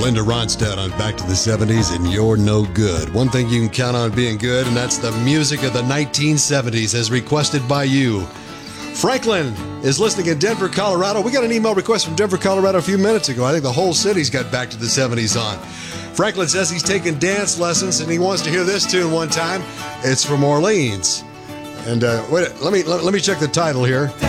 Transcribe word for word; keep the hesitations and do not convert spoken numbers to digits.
Linda Ronstadt on Back to the seventies, and you're no good. One thing you can count on being good, and that's the music of the nineteen seventies as requested by you. Franklin is listening in Denver, Colorado. We got an email request from Denver, Colorado a few minutes ago. I think the whole city's got Back to the seventies on. Franklin says he's taking dance lessons and he wants to hear this tune one time. It's from Orleans. And uh, wait, let me let, let me check the title here.